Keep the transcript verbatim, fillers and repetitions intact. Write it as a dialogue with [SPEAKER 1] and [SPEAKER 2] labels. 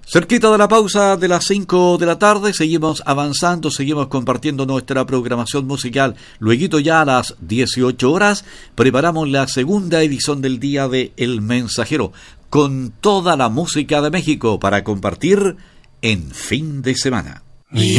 [SPEAKER 1] Cerquita de la pausa de las cinco de la tarde, seguimos avanzando, seguimos compartiendo nuestra programación musical. Lueguito ya a las dieciocho horas, preparamos la segunda edición del día de El Mensajero, con toda la música de México para compartir en fin de semana.